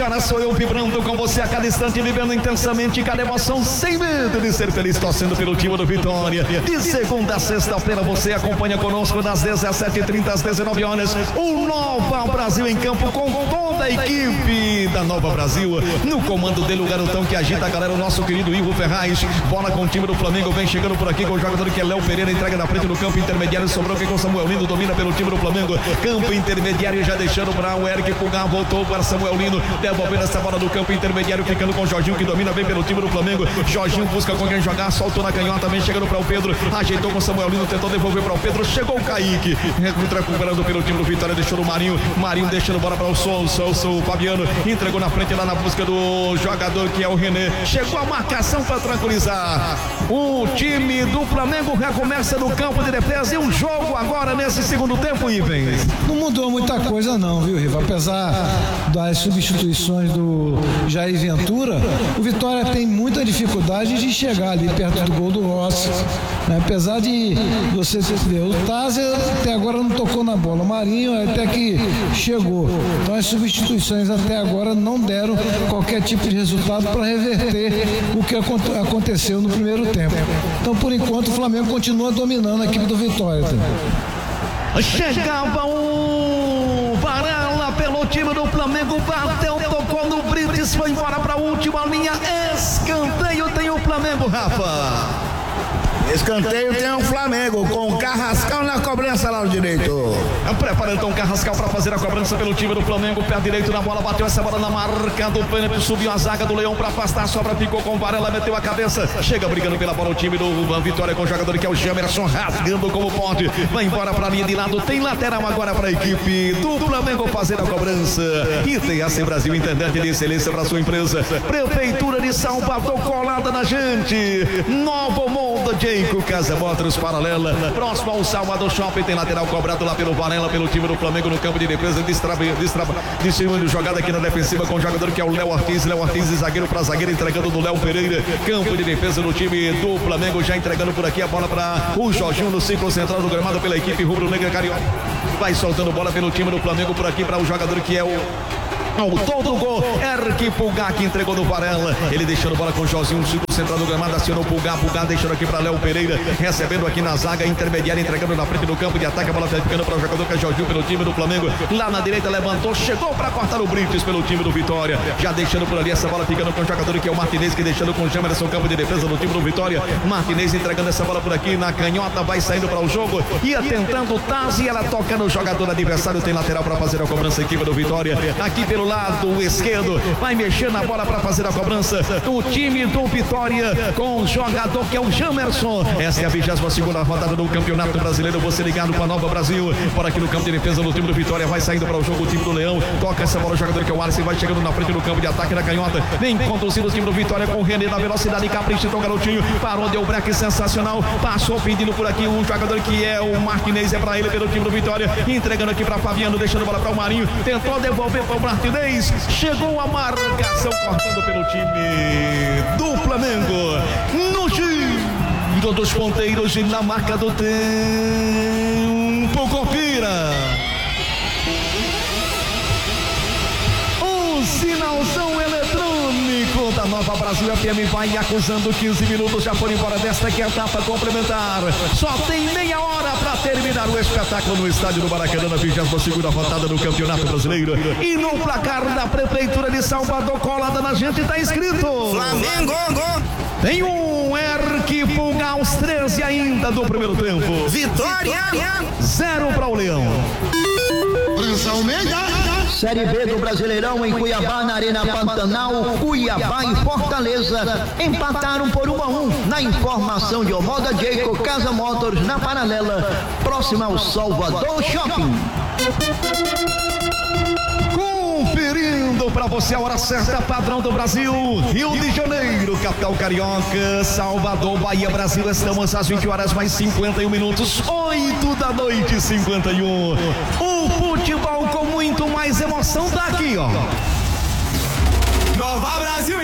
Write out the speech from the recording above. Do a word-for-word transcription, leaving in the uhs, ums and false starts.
cara, sou eu vibrando com você a cada instante, vivendo intensamente cada emoção, sem medo de ser feliz, torcendo pelo time do Vitória. De segunda a sexta-feira você acompanha conosco das dezessete e trinta às dezenove horas, o Nova Brasil em campo com toda a equipe da Nova Brasil. No comando dele o garotão que agita a galera, o nosso querido Ivo Ferraz. Bola com o time do Flamengo, vem chegando por aqui com o jogador que é Léo Pereira, entrega na frente do campo intermediário, sobrou aqui com Samuel Lino, domina pelo time do Flamengo, campo intermediário já deixando para o Eric Pulgar, voltou para Samuel Lino, devolvendo essa bola do campo intermediário, ficando com o Jorginho que domina bem pelo time do Flamengo. Jorginho busca com quem jogar, soltou na canhota, vem chegando para o Pedro, ajeitou com o Samuel Lino, tentou devolver para o Pedro, chegou o Kaique, recuperando pelo time do Vitória, deixou o Marinho, Marinho deixando bola para o Sol, Sol, Sol, Fabiano, entregou na frente lá na busca do jogador que é o René, chegou a marcação para tranquilizar. O time do Flamengo recomeça no campo de defesa e um jogo agora nesse segundo tempo, Ivens. Não mudou muita coisa não, viu, Riva? Apesar das substituições do Jair Ventura, o Vitória tem muita dificuldade de chegar ali perto do gol do Rossi, né? Apesar de você ver, o Tazer até agora não tocou na bola, o Marinho até que chegou, então as substituições até agora não deram qualquer tipo de resultado para reverter o que aconteceu no primeiro tempo. Então, por enquanto, o Flamengo continua dominando a equipe do Vitória. Tá? Chegava o Varela pelo time do Flamengo, bateu, tocou no Brites, foi embora para a última linha, escanteio tem o Flamengo, Rafa. Escanteio tem o Flamengo com Carrascal na cobrança lá no direito. Prepara então o Carrascal para fazer a cobrança pelo time do Flamengo. Pé direito na bola, bateu essa bola na marca do pênalti, subiu a zaga do Leão para afastar a sobra, ficou com o Varela, meteu a cabeça, chega brigando pela bola o time do Vitória com o jogador que é o Jamerson, rasgando como pode, vai embora para a linha de lado, tem lateral agora para a equipe do Flamengo fazer a cobrança. E tem a C Brasil, internet de excelência para sua empresa. Prefeitura de Salvador colada na gente. Novo Mundo J Casa Motors paralela, próximo ao Salvador Shopping, tem lateral cobrado lá pelo Varela, pelo time do Flamengo no campo de defesa, distribuindo jogada aqui na defensiva com o jogador que é o Léo Ortiz, Léo Ortiz de zagueiro para zagueiro, entregando do Léo Pereira, campo de defesa no time do Flamengo, já entregando por aqui a bola para o Jorginho no ciclo central do gramado pela equipe rubro-negra carioca, vai soltando bola pelo time do Flamengo por aqui para o jogador que é o autor do gol, Eric Pulgar, que entregou no Varela, ele deixando bola com o Josinho, ciclo central do gramado, acionou o Pulgar, Pulgar deixando aqui para Léo Pereira, recebendo aqui na zaga intermediária, entregando na frente do campo de ataque, a bola ficando para o jogador que é Jorginho pelo time do Flamengo, lá na direita levantou, chegou para cortar o Brites pelo time do Vitória, já deixando por ali essa bola ficando com o jogador que é o Martinez, que deixando com o Jamerson, campo de defesa do time do Vitória, Martinez entregando essa bola por aqui na canhota, vai saindo para o jogo, ia tentando o Tazi, ela toca no jogador adversário, tem lateral para fazer a cobrança, equipe do Vitória, aqui pelo lado esquerdo, vai mexer na bola para fazer a cobrança, o time do Vitória com o jogador que é o Jamerson, essa é a vigésima segunda rodada do Campeonato Brasileiro, você ligado com a Nova Brasil, por aqui no campo de defesa do time do Vitória, vai saindo para o jogo o time do Leão, toca essa bola o jogador que é o Alisson, vai chegando na frente do campo de ataque na canhota, vem conduzindo o time do Vitória com o René na velocidade, capricha, então garotinho, parou, deu break sensacional, passou pedindo por aqui um jogador que é o Martinez, é para ele pelo time do Vitória, entregando aqui para Fabiano, deixando a bola para o Marinho, tentou devolver para o Martinez, chegou a marcação cortando pelo time do Flamengo, no giro dos ponteiros e na marca do tempo, confira o sinalzão eletrônico da Nova Brasil F M, vai acusando quinze minutos, já foram embora desta que é a etapa complementar, só tem meia hora para terminar o espetáculo no estádio do Maracanã, na vigésima segunda rodada do Campeonato Brasileiro, e no placar da Prefeitura de Salvador colada na gente está escrito Flamengo, tem um Eric Pulgar aos treze ainda do primeiro tempo, Vitória zero para o Leão. Série B do Brasileirão em Cuiabá, na Arena Pantanal, Cuiabá e Fortaleza empataram por um a um. Na informação de Omoda Jacob, Casa Motors, na paralela, próxima ao Salvador Shopping. Conferindo para você a hora certa, padrão do Brasil, Rio de Janeiro, capital carioca, Salvador, Bahia, Brasil, estamos às vinte horas mais cinquenta e um minutos, oito da noite, cinquenta e um. O futebol com muito mais emoção tá aqui, ó. Nova Brasil.